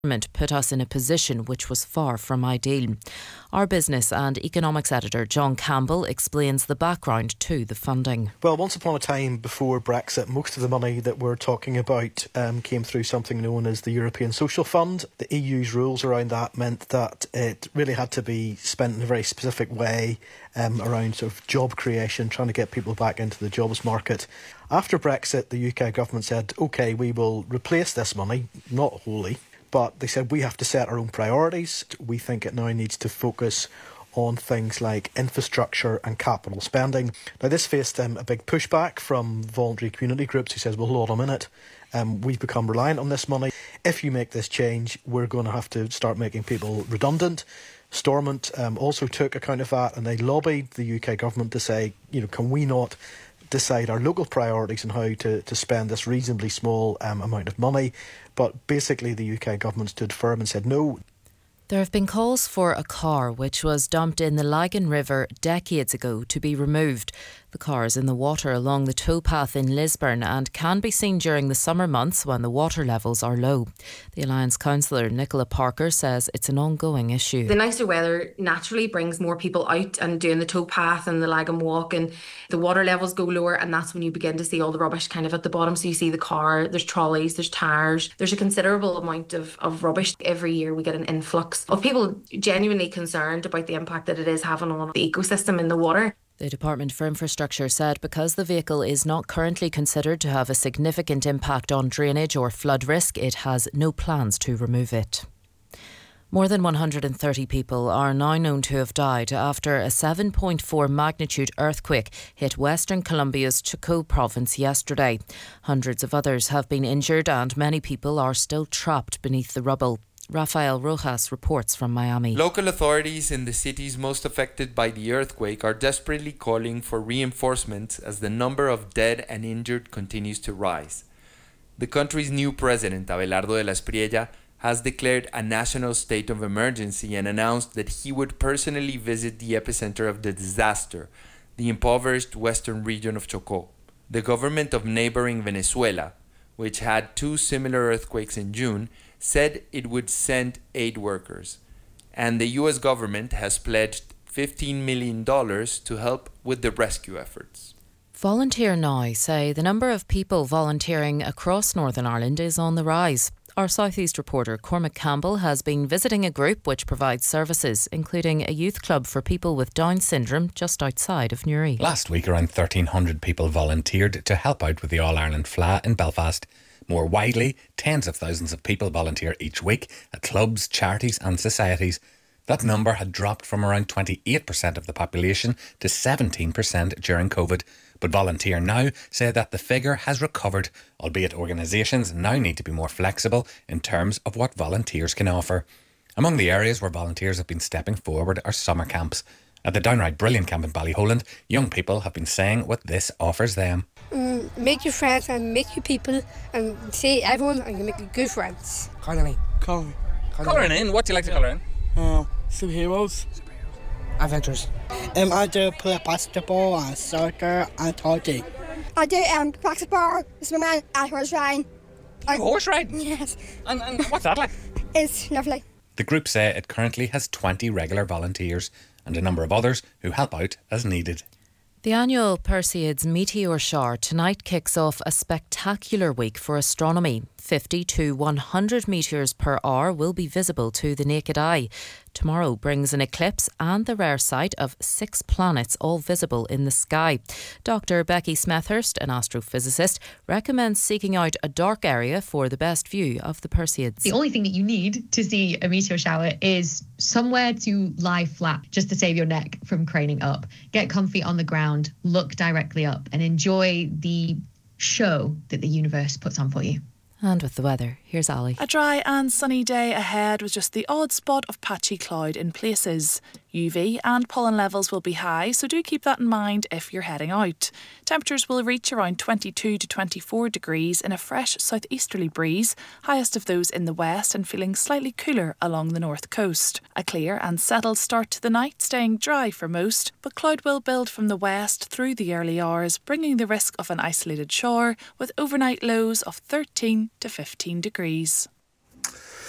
government put us in a position which was far from ideal. Our business and economics editor John Campbell explains the background to the funding. Well, once upon a time before Brexit, most of the money that we're talking about came through something known as the European Social Fund. The EU's rules around that meant that it really had to be spent in a very specific way around sort of job creation, trying to get people back into the jobs market. After Brexit, the UK government said, OK, we will replace this money, not wholly, but they said we have to set our own priorities. We think it now needs to focus on things like infrastructure and capital spending. Now, this faced a big pushback from voluntary community groups who says, well, hold on a minute, we've become reliant on this money. If you make this change, we're going to have to start making people redundant. Stormont also took account of that, and they lobbied the UK government to say, can we not decide our local priorities and how to spend this reasonably small amount of money? But basically the UK government stood firm and said no. There have been calls for a car which was dumped in the Lagan River decades ago to be removed. The car is in the water along the towpath in Lisburn and can be seen during the summer months when the water levels are low. The Alliance councillor Nicola Parker says it's an ongoing issue. The nicer weather naturally brings more people out and doing the towpath and the Lagan Walk, and the water levels go lower, and that's when you begin to see all the rubbish kind of at the bottom. So you see the car, there's trolleys, there's tyres, there's a considerable amount of rubbish. Every year we get an influx of people genuinely concerned about the impact that it is having on the ecosystem in the water. The Department for Infrastructure said because the vehicle is not currently considered to have a significant impact on drainage or flood risk, it has no plans to remove it. More than 130 people are now known to have died after a 7.4 magnitude earthquake hit Western Colombia's Chocó province yesterday. Hundreds of others have been injured and many people are still trapped beneath the rubble. Rafael Rojas reports from Miami. Local authorities in the cities most affected by the earthquake are desperately calling for reinforcements as the number of dead and injured continues to rise. The country's new president, Abelardo de la Espriella, has declared a national state of emergency and announced that he would personally visit the epicenter of the disaster, the impoverished western region of Chocó. The government of neighboring Venezuela, which had two similar earthquakes in June, said it would send aid workers. And the US government has pledged $15 million to help with the rescue efforts. Volunteer Now say the number of people volunteering across Northern Ireland is on the rise. Our South East reporter Cormac Campbell has been visiting a group which provides services, including a youth club for people with Down syndrome just outside of Newry. Last week, around 1,300 people volunteered to help out with the All-Ireland FLA in Belfast. More widely, tens of thousands of people volunteer each week at clubs, charities and societies. That number had dropped from around 28% of the population to 17% during COVID. But Volunteer Now say that the figure has recovered, albeit organisations now need to be more flexible in terms of what volunteers can offer. Among the areas where volunteers have been stepping forward are summer camps. At the downright brilliant camp in Ballyholland, young people have been saying what this offers them. Make your friends and make your people and see everyone and you make good friends. Colouring. Colouring in? What do you like to colour in? Superheroes. Adventures. I do play basketball and soccer and hockey. I do basketball, swimming and horse riding. Horse riding? Yes. And what's that like? It's lovely. The group say it currently has 20 regular volunteers and a number of others who help out as needed. The annual Perseids Meteor Shower tonight kicks off a spectacular week for astronomy. 50 to 100 meteors per hour will be visible to the naked eye. Tomorrow brings an eclipse and the rare sight of 6 planets all visible in the sky. Dr. Becky Smethurst, an astrophysicist, recommends seeking out a dark area for the best view of the Perseids. The only thing that you need to see a meteor shower is somewhere to lie flat, just to save your neck from craning up. Get comfy on the ground, look directly up and enjoy the show that the universe puts on for you. And with the weather, here's Ali. A dry and sunny day ahead with just the odd spot of patchy cloud in places. UV and pollen levels will be high, so do keep that in mind if you're heading out. Temperatures will reach around 22 to 24 degrees in a fresh southeasterly breeze, highest of those in the west and feeling slightly cooler along the north coast. A clear and settled start to the night, staying dry for most, but cloud will build from the west through the early hours, bringing the risk of an isolated shower with overnight lows of 13 to 15 degrees.